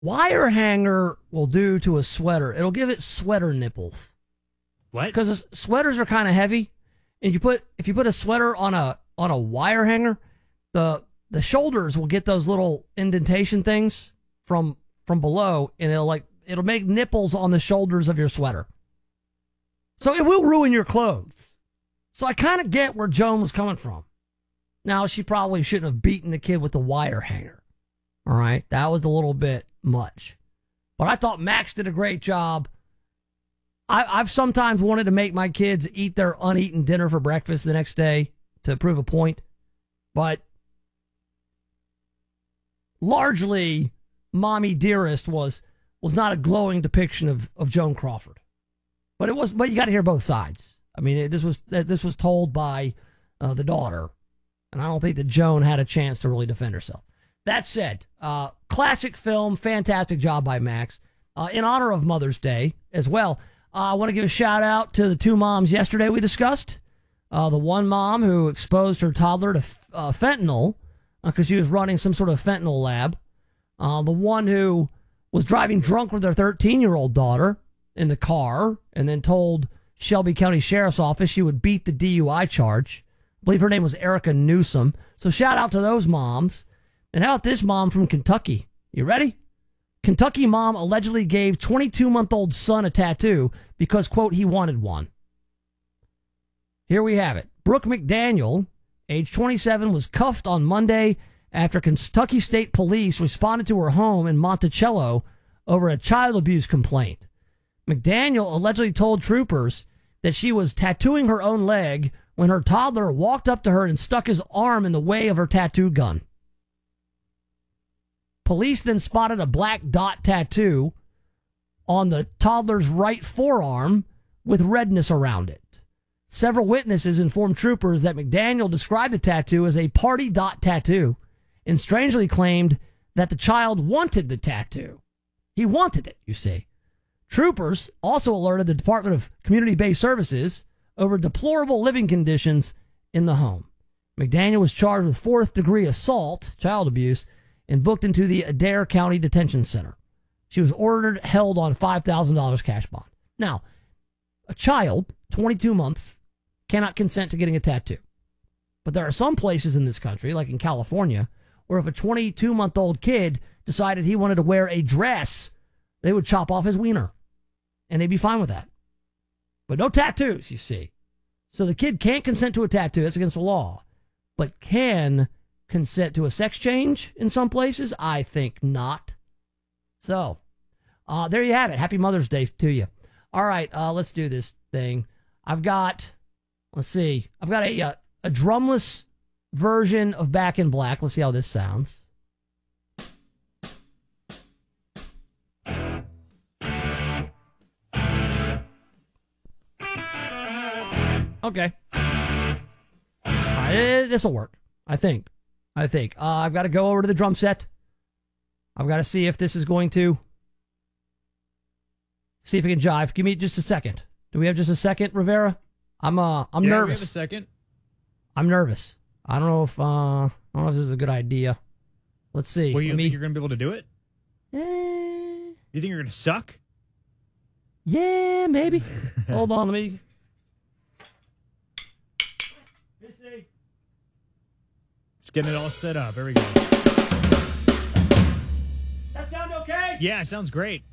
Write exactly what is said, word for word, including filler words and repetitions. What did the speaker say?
wire hanger will do to a sweater. It'll give it sweater nipples. What? Because sweaters are kind of heavy, and you put if you put a sweater on a on a wire hanger, the the shoulders will get those little indentation things from from below, and it'll like it'll make nipples on the shoulders of your sweater. So it will ruin your clothes. So I kind of get where Joan was coming from. Now, she probably shouldn't have beaten the kid with the wire hanger. All right? That was a little bit much. But I thought Max did a great job. I, I've sometimes wanted to make my kids eat their uneaten dinner for breakfast the next day to prove a point. But largely, Mommy Dearest was was not a glowing depiction of, of Joan Crawford. But it was. But you got to hear both sides. I mean, this was this was told by uh, the daughter, and I don't think that Joan had a chance to really defend herself. That said, uh, classic film, fantastic job by Max. Uh, in honor of Mother's Day as well, uh, I want to give a shout out to the two moms yesterday we discussed. Uh, the one mom who exposed her toddler to uh, fentanyl because uh, she was running some sort of fentanyl lab. Uh, the one who was driving drunk with her thirteen-year-old daughter in the car and then told Shelby County Sheriff's Office she would beat the D U I charge. I believe her name was Erica Newsom. So shout out to those moms. And how about this mom from Kentucky? You ready? Kentucky mom allegedly gave twenty-two-month-old son a tattoo because, quote, he wanted one. Here we have it. Brooke McDaniel, age twenty-seven, was cuffed on Monday after Kentucky State Police responded to her home in Monticello over a child abuse complaint. McDaniel allegedly told troopers that she was tattooing her own leg when her toddler walked up to her and stuck his arm in the way of her tattoo gun. Police then spotted a black dot tattoo on the toddler's right forearm with redness around it. Several witnesses informed troopers that McDaniel described the tattoo as a party dot tattoo and strangely claimed that the child wanted the tattoo. He wanted it, you see. Troopers also alerted the Department of Community-Based Services over deplorable living conditions in the home. McDaniel was charged with fourth-degree assault, child abuse, and booked into the Adair County Detention Center. She was ordered held on five thousand dollars cash bond. Now, a child, twenty-two months, cannot consent to getting a tattoo. But there are some places in this country, like in California, where if a twenty-two-month-old kid decided he wanted to wear a dress, they would chop off his wiener. And they'd be fine with that. But no tattoos, you see. So the kid can't consent to a tattoo. That's against the law. But can consent to a sex change in some places? I think not. So, uh, there you have it. Happy Mother's Day to you. All right, uh, let's do this thing. I've got, let's see, I've got a, a, a drumless version of Back in Black. Let's see how this sounds. Okay. All right, this will work. I think. I think. Uh, I've got to go over to the drum set. I've got to see if this is going to... See if it can jive. Give me just a second. Do we have just a second, Rivera? I'm uh, I'm yeah, nervous. We have a second. I'm nervous. I don't know if uh, I don't know if this is a good idea. Let's see. Well, you Let me... think you're going to be able to do it? Eh... You think you're going to suck? Yeah, maybe. Hold on, let me... Let's get it all set up. There we go. That sound okay? Yeah, sounds great.